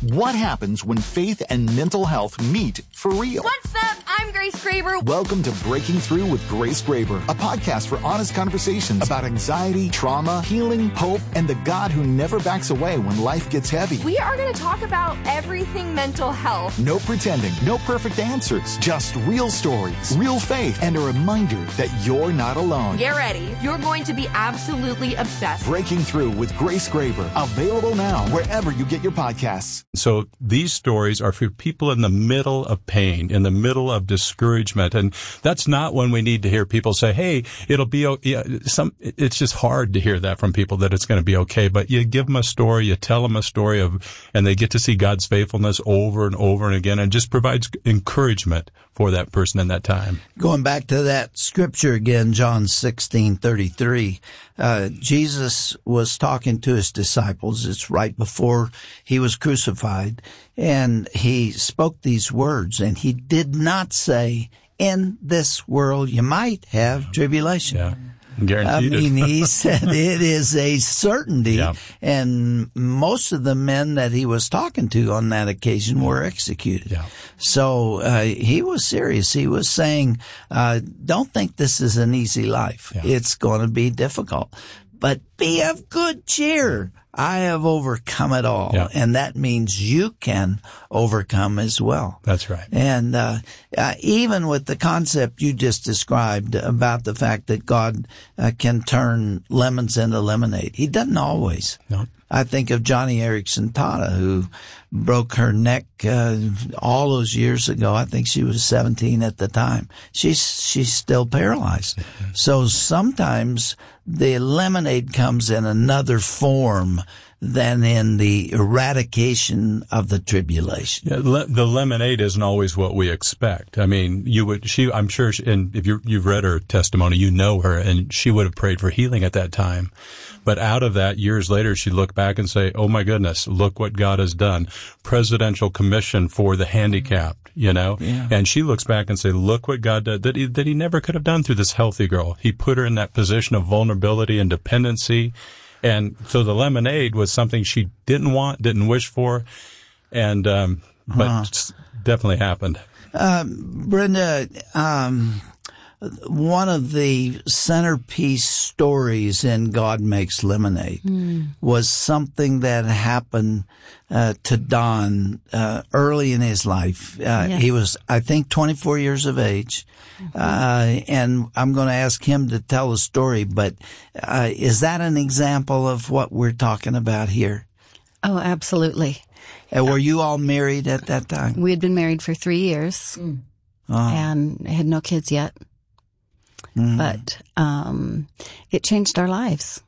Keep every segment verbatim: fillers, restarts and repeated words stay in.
What happens when faith and mental health meet for real? What's up? I'm Grace Graber. Welcome to Breaking Through with Grace Graber, a podcast for honest conversations about anxiety, trauma, healing, hope, and the God who never backs away when life gets heavy. We are going to talk about everything mental health. No pretending, no perfect answers, just real stories, real faith, and a reminder that you're not alone. Get ready. You're going to be absolutely obsessed. Breaking Through with Grace Graber, available now wherever you get your podcasts. So these stories are for people in the middle of pain, in the middle of discouragement. And that's not when we need to hear people say, hey, it'll be okay. Some, it's just hard to hear that from people that it's going to be okay. But you give them a story, you tell them a story of, and they get to see God's faithfulness over and over and again, and just provides encouragement for that person in that time. Going back to that scripture again, John sixteen thirty-three, uh, Jesus was talking to his disciples. It's right before he was crucified, and he spoke these words, and he did not say, in this world you might have tribulation. Yeah. Guaranteed. I mean, he said it is a certainty, yeah. And most of the men that he was talking to on that occasion were executed. Yeah. So uh, he was serious. He was saying, uh, don't think this is an easy life. Yeah. It's going to be difficult. But be of good cheer. I have overcome it all. Yeah. And that means you can overcome as well. That's right. And uh, uh even with the concept you just described about the fact that God uh, can turn lemons into lemonade, he doesn't always. No. I think of Johnny Erickson Tata, who broke her neck uh, all those years ago. I think she was seventeen at the time. She's she's still paralyzed. Mm-hmm. So sometimes the lemonade comes in another form than in the eradication of the tribulation. Yeah, le- the lemonade isn't always what we expect. I mean, you would, she, I'm sure, she, and if you, you've read her testimony, you know her, and she would have prayed for healing at that time. But out of that, years later, she'd look back and say, oh my goodness, look what God has done. Presidential Commission for the Handicapped, you know? Yeah. And she looks back and say, look what God did, that he, that he never could have done through this healthy girl. He put her in that position of vulnerability and dependency. And so the lemonade was something she didn't want, didn't wish for, and um, but huh. definitely happened. Um, Brenda, um, one of the centerpiece stories in God Makes Lemonade mm. was something that happened uh, to Don uh, early in his life. Uh, yes. He was, I think, twenty-four years of age. Mm-hmm. Uh, and I'm going to ask him to tell the story, but uh, is that an example of what we're talking about here? Oh, absolutely. Uh, were you all married at that time? We had been married for three years mm. oh. and had no kids yet. Mm. But um, it changed our lives.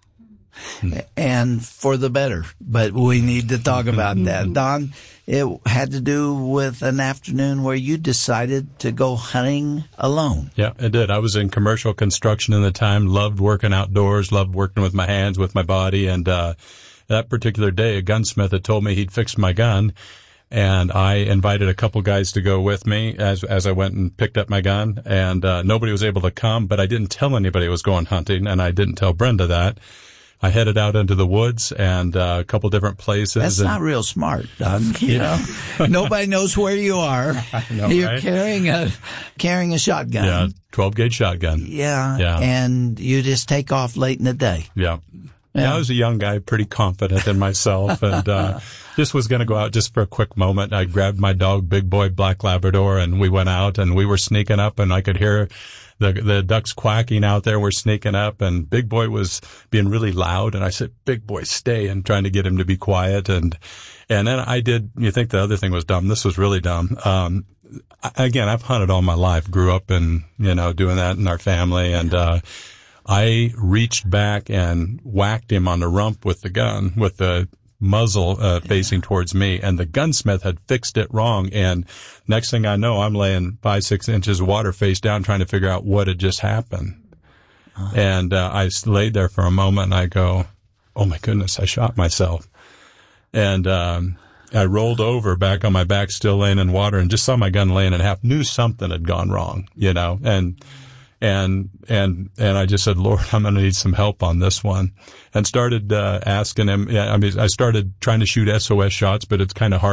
And for the better. But we need to talk about that. Don, it had to do with an afternoon where you decided to go hunting alone. Yeah, it did. I was in commercial construction at the time, loved working outdoors, loved working with my hands, with my body. And uh that particular day, a gunsmith had told me he'd fixed my gun. And I invited a couple guys to go with me as as I went and picked up my gun. And uh nobody was able to come, but I didn't tell anybody I was going hunting, and I didn't tell Brenda that. I headed out into the woods and uh, a couple different places. That's and, not real smart, Don. You know, nobody knows where you are. I know, You're right? carrying a carrying a shotgun. Yeah, twelve gauge shotgun. Yeah, yeah, and you just take off late in the day. Yeah. Yeah, yeah I was a young guy, pretty confident in myself, and uh just was going to go out just for a quick moment. I grabbed my dog, Big Boy Black Labrador, and we went out, and we were sneaking up, and I could hear the the ducks quacking out there. We're sneaking up, and Big Boy was being really loud, and I said, Big Boy, stay, and trying to get him to be quiet. And and then I did, you think the other thing was dumb. This was really dumb. Um Again, I've hunted all my life, grew up in, you know, doing that in our family, and uh I reached back and whacked him on the rump with the gun, with the muzzle uh, facing towards me, and the gunsmith had fixed it wrong. And next thing I know, I'm laying five, six inches of water face down trying to figure out what had just happened. Uh-huh. And uh, I laid there for a moment, and I go, oh, my goodness, I shot myself. And um I rolled over back on my back, still laying in water, and just saw my gun laying in half, knew something had gone wrong, you know, and And, and, and I just said, Lord, I'm going to need some help on this one. And started, uh, asking him, yeah, I mean, I started trying to shoot S O S shots, but it's kind of hard